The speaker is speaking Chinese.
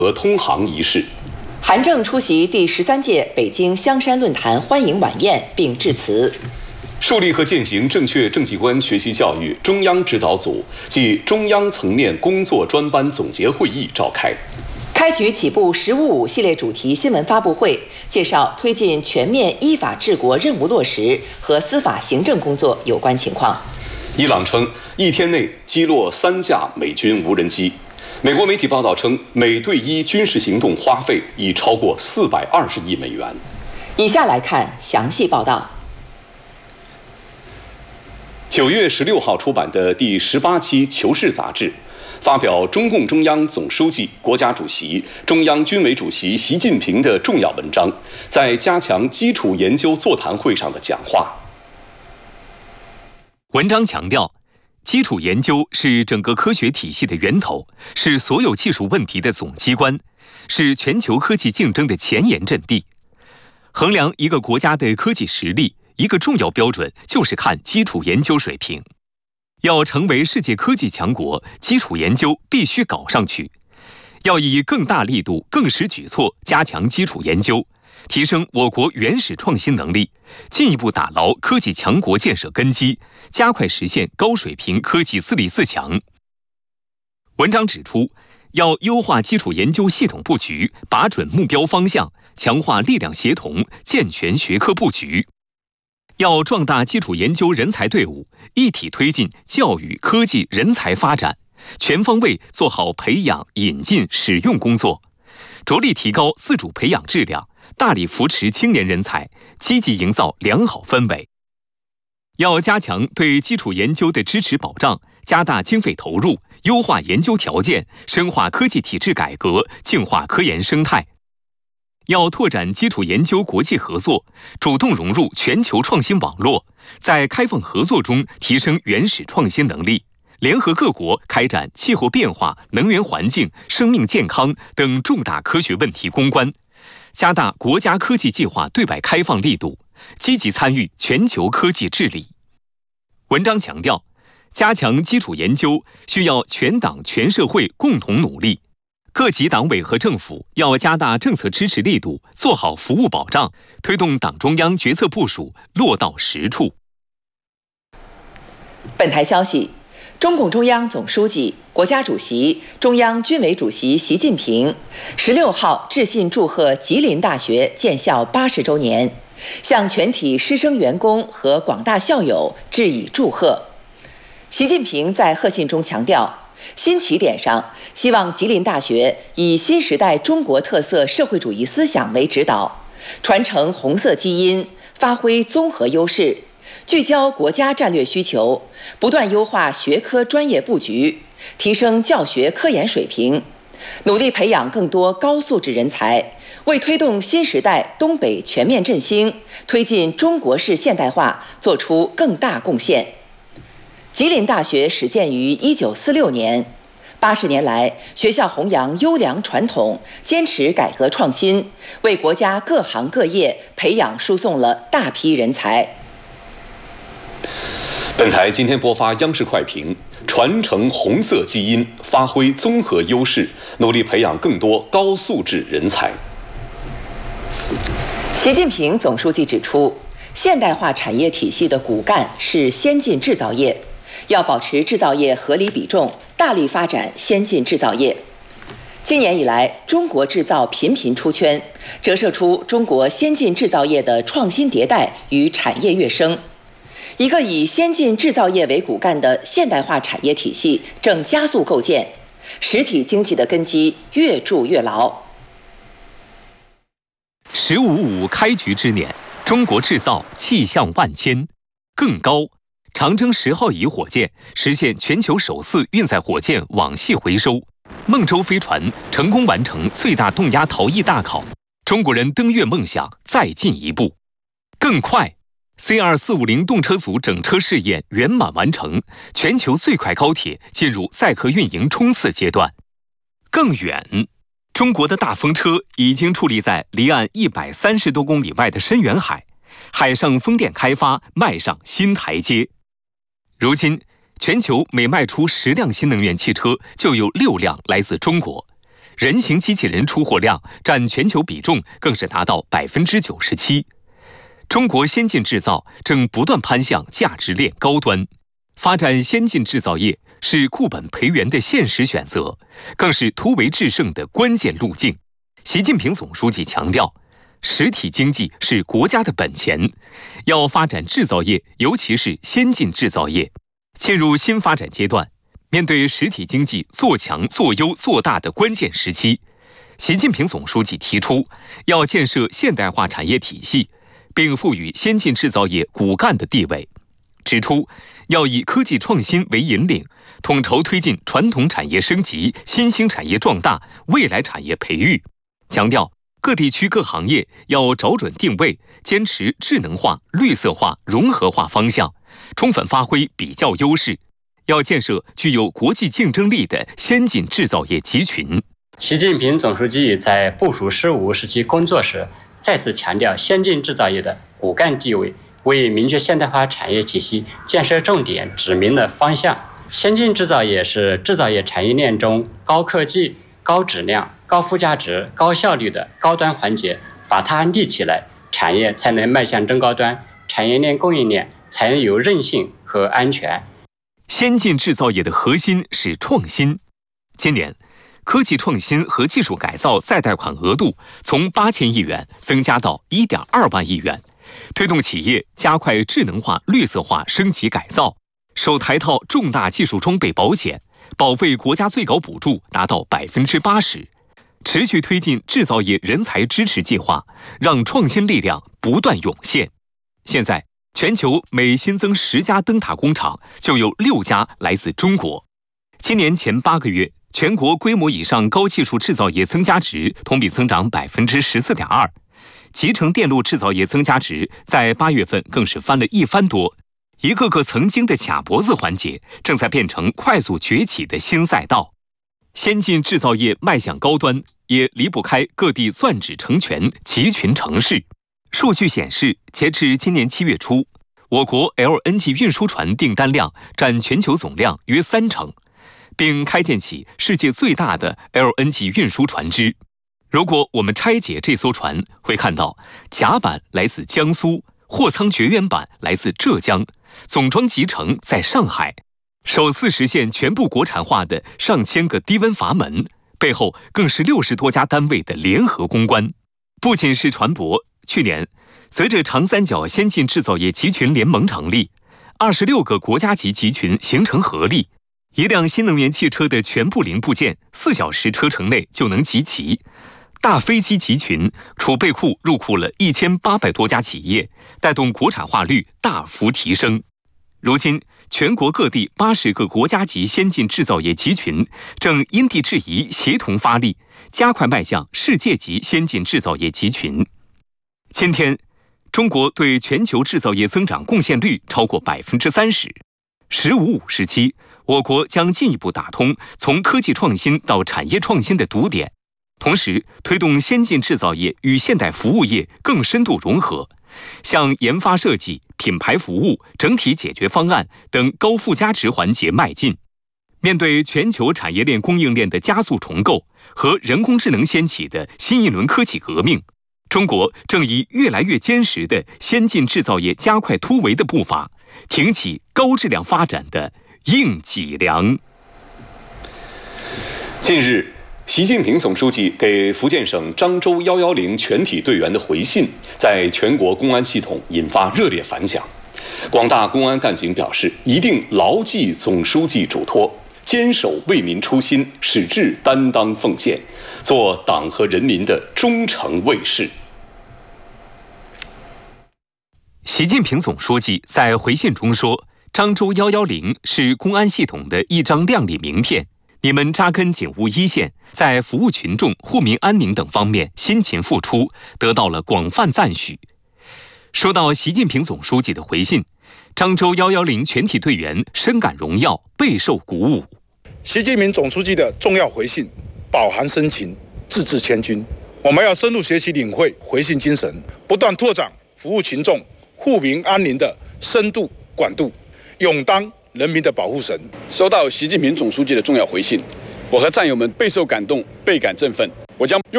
和通航仪式。 韩正出席第13届北京香山论坛欢迎晚宴并致辞。 树立和践行正确政绩观学习教育中央指导组暨中央层面工作专班总结会议召开。 开局起步“15+5”系列主题新闻发布会，介绍推进全面依法治国任务落实和司法行政工作有关情况。 伊朗称1天内击落3架美军无人机。美国媒体报道称，美对伊军事行动花费已超过420亿美元。 以下来看详细报道。 9月16号出版的第18期《求是》杂志，发表中共中央总书记、国家主席、中央军委主席习近平的重要文章，在加强基础研究座谈会上的讲话。 文章强调，基础研究是整个科学体系的源头，是所有技术问题的总机关，是全球科技竞争的前沿阵地。衡量一个国家的科技实力，一个重要标准就是看基础研究水平。要成为世界科技强国，基础研究必须搞上去。要以更大力度、更实举措加强基础研究，提升我国原始创新能力，进一步打牢科技强国建设根基，加快实现高水平科技自立自强。文章指出，要优化基础研究系统布局，把准目标方向，强化力量协同，健全学科布局。要壮大基础研究人才队伍，一体推进教育、科技、人才发展，全方位做好培养、引进、使用工作，着力提高自主培养质量，大力扶持青年人才，积极营造良好氛围。要加强对基础研究的支持保障，加大经费投入，优化研究条件，深化科技体制改革，净化科研生态。要拓展基础研究国际合作，主动融入全球创新网络，在开放合作中提升原始创新能力，联合各国开展气候变化、能源环境、生命健康等重大科学问题攻关，加大国家科技计划对外开放力度，积极参与全球科技治理。文章强调，加强基础研究需要全党全社会共同努力。各级党委和政府要加大政策支持力度，做好服务保障，推动党中央决策部署落到实处。 本台消息，中共中央总书记、国家主席、中央军委主席习近平16号致信祝贺吉林大学建校80周年，向全体师生员工和广大校友致以祝贺。习近平在贺信中强调，新起点上，希望吉林大学以新时代中国特色社会主义思想为指导，传承红色基因，发挥综合优势，聚焦国家战略需求，不断优化学科专业布局，提升教学科研水平，努力培养更多高素质人才，为推动新时代东北全面振兴、推进中国式现代化做出更大贡献。吉林大学始建于1946年，80年来，学校弘扬优良传统，坚持改革创新，为国家各行各业培养输送了大批人才。 本台今天播发央视快评：传承红色基因，发挥综合优势，努力培养更多高素质人才。 习近平总书记指出，现代化产业体系的骨干是先进制造业。要保持制造业合理比重，大力发展先进制造业。今年以来，中国制造频频出圈，折射出中国先进制造业的创新迭代与产业跃升。一个以先进制造业为骨干的现代化产业体系正加速构建，实体经济的根基越筑越牢。 15+5开局之年，中国制造气象万千，更高。长征10号乙火箭实现全球首次运载火箭网系回收，孟舟飞船成功完成最大动压逃逸大考，中国人登月梦想再进一步。更快 ，C2450动车组整车试验圆满完成，全球最快高铁进入载荷运营冲刺阶段。更远，中国的大风车已经矗立在离岸130多公里外的深远海，海上风电开发迈上新台阶。如今，全球每卖出10辆新能源汽车，就有6辆来自中国。 人形机器人出货量占全球比重更是达到97%。中国先进制造正不断攀向价值链高端，发展先进制造业是固本培元的现实选择，更是突围制胜的关键路径。习近平总书记强调，实体经济是国家的本钱，要发展制造业，尤其是先进制造业，进入新发展阶段。面对实体经济做强、做优、做大的关键时期，习近平总书记提出，要建设现代化产业体系，并赋予先进制造业骨干的地位。指出，要以科技创新为引领，统筹推进传统产业升级、新兴产业壮大、未来产业培育。强调各地区各行业要找准定位，坚持智能化、绿色化、融合化方向，充分发挥比较优势。要建设具有国际竞争力的先进制造业集群。 习近平总书记在部署“十五”时期工作时，再次强调先进制造业的骨干地位，为明确现代化产业体系建设重点指明了方向。先进制造业是制造业产业链中高科技、高质量、高附加值、高效率的高端环节，把它立起来，产业才能迈向中高端，产业链供应链才能有韧性和安全。 先进制造业的核心是创新。今年，科技创新和技术改造再贷款额度从8000亿元增加到1.2万亿元，推动企业加快智能化、绿色化升级改造。首台套重大技术装备保险保费国家最高补助达到80%，持续推进制造业人才支持计划，让创新力量不断涌现。现在，全球每新增10家灯塔工厂，就有6家来自中国。今年前8个月，全国规模以上高技术制造业增加值同比增长14.2%，集成电路制造业增加值在8月份更是翻了1番多。一个个曾经的卡脖子环节，正在变成快速崛起的新赛道。先进制造业迈向高端，也离不开各地钻指成拳、集群成市。数据显示，截至今年7月初，我国 LNG 运输船订单量占全球总量约30%，并开建起世界最大的 LNG 运输船只。如果我们拆解这艘船，会看到甲板来自江苏，货舱绝缘板来自浙江，总装集成在上海。首次实现全部国产化的上千个低温阀门，背后更是60多家单位的联合攻关。不仅是船舶，去年随着长三角先进制造业集群联盟成立，26个国家级集群形成合力，一辆新能源汽车的全部零部件4小时车程内就能集齐。大飞机集群储备库入库了1800多家企业，带动国产化率大幅提升。如今，全国各地80个国家级先进制造业集群正因地制宜协同发力，加快迈向世界级先进制造业集群。今天，中国对全球制造业增长贡献率超过30%。“15+5”时期，我国将进一步打通从科技创新到产业创新的堵点，同时推动先进制造业与现代服务业更深度融合，向研发设计、品牌服务、整体解决方案等高附加值环节迈进。面对全球产业链供应链的加速重构和人工智能掀起的新一轮科技革命，中国正以越来越坚实的先进制造业加快突围的步伐，挺起高质量发展的硬脊梁。 近日，习近平总书记给福建省漳州110全体队员的回信，在全国公安系统引发热烈反响。广大公安干警表示，一定牢记总书记嘱托，坚守为民初心，矢志担当奉献，做党和人民的忠诚卫士。 习近平总书记在回信中说，漳州110是公安系统的一张亮丽名片，你们扎根警务一线，在服务群众、护民安宁等方面辛勤付出，得到了广泛赞许。收到习近平总书记的回信，漳州110全体队员深感荣耀，备受鼓舞。 习近平总书记的重要回信饱含深情，字字千钧。我们要深入学习领会回信精神，不断拓展服务群众、护民安宁的深度广度，勇当人民的保护神。 收到习近平总书记的重要回信， 我和战友们备受感动，倍感振奋。我将用